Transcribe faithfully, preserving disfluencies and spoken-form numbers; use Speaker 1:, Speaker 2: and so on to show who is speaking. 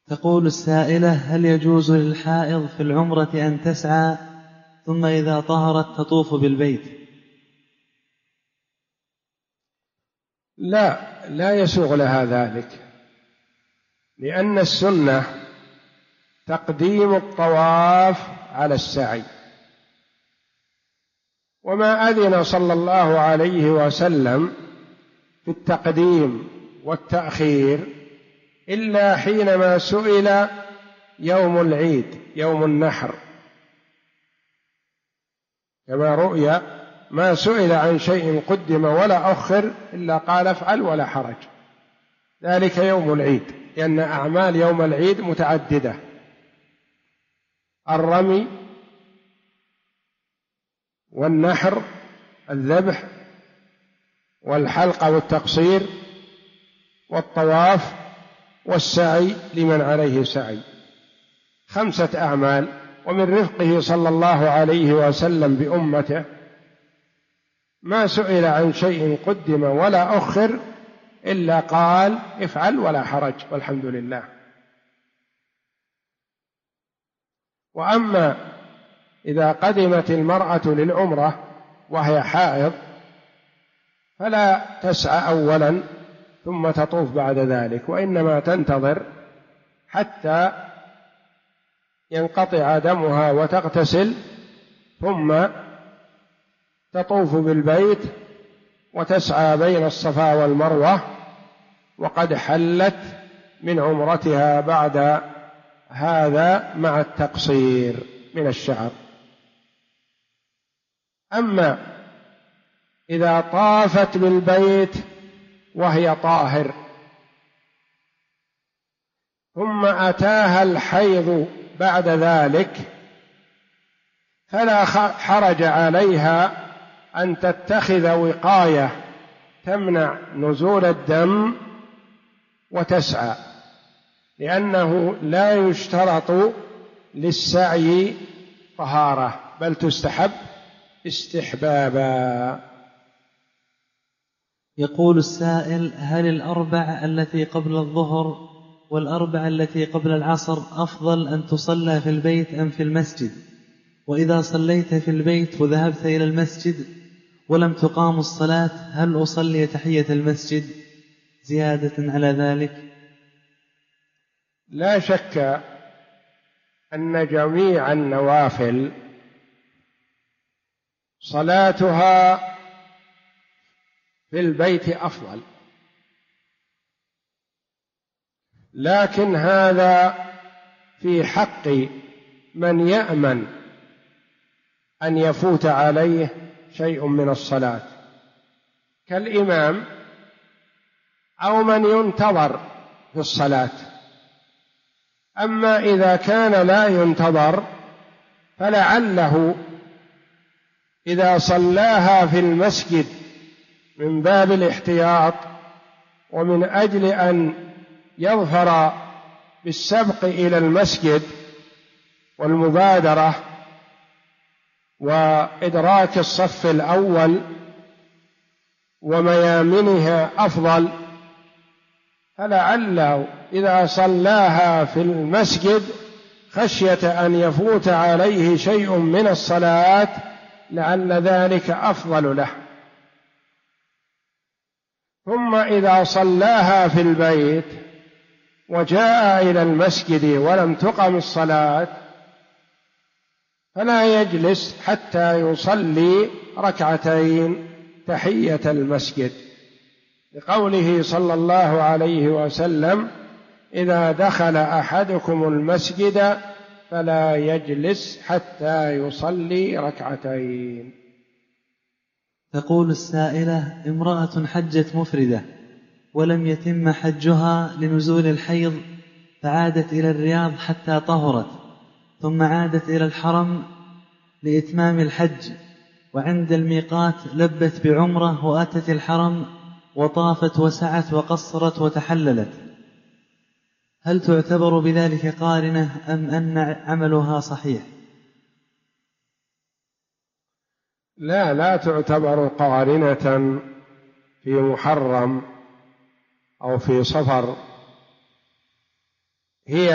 Speaker 1: تقول السائلة: هل يجوز للحائض في العمرة أن تسعى ثم إذا طهرت تطوف بالبيت؟
Speaker 2: لا لا يسوغ لها ذلك، لأن السنة تقديم الطواف على السعي، وما أذن صلى الله عليه وسلم في التقديم والتأخير إلا حينما سئل يوم العيد يوم النحر، كما رؤي ما سئل عن شيء قدم ولا أخر إلا قال افعل ولا حرج، ذلك يوم العيد، لأن أعمال يوم العيد متعددة: الرمي والنحر، الذبح والحلق والتقصير والطواف والسعي لمن عليه سعي، خمسة أعمال. ومن رفقه صلى الله عليه وسلم بأمته ما سئل عن شيء قدم ولا أخر إلا قال افعل ولا حرج والحمد لله. وأما إذا قدمت المرأة للعمرة وهي حائض فلا تسعى أولا ثم تطوف بعد ذلك، وإنما تنتظر حتى ينقطع دمها وتغتسل، ثم تطوف بالبيت وتسعى بين الصفا والمروة، وقد حلت من عمرتها بعد هذا مع التقصير من الشعر. أما إذا طافت بالبيت وهي طاهر ثم أتاها الحيض بعد ذلك فلا حرج عليها أن تتخذ وقاية تمنع نزول الدم وتسعى، لأنه لا يشترط للسعي طهارة بل تستحب استحبابا.
Speaker 1: يقول السائل: هل الأربع التي قبل الظهر والأربع التي قبل العصر أفضل أن تصلى في البيت أم في المسجد؟ وإذا صليت في البيت وذهبت إلى المسجد ولم تقام الصلاة هل أصلي تحية المسجد زيادة على ذلك؟
Speaker 2: لا شك أن جميع النوافل صلاتها في البيت أفضل، لكن هذا في حق من يأمن أن يفوت عليه شيء من الصلاة كالإمام أو من ينتظر في الصلاة. أما إذا كان لا ينتظر فلعله إذا صلاها في المسجد من باب الاحتياط ومن أجل أن يظفر بالسبق إلى المسجد والمبادرة وإدراك الصف الأول وميامنها أفضل، فلعله إذا صلاها في المسجد خشية أن يفوت عليه شيء من الصلاة لعل ذلك أفضل له. ثم إذا صلاها في البيت وجاء إلى المسجد ولم تقم الصلاة فلا يجلس حتى يصلي ركعتين تحية المسجد، لقوله صلى الله عليه وسلم: إذا دخل أحدكم المسجد فلا يجلس حتى يصلي ركعتين.
Speaker 1: تقول السائلة: امرأة حجت مفردة ولم يتم حجها لنزول الحيض فعادت إلى الرياض حتى طهرت، ثم عادت إلى الحرم لإتمام الحج، وعند الميقات لبت بعمرة وأتت الحرم وطافت وسعت وقصرت وتحللت، هل تعتبر بذلك قارنة أم أن عملها صحيح؟
Speaker 2: لا لا تعتبر قارنة في محرم أو في صفر، هي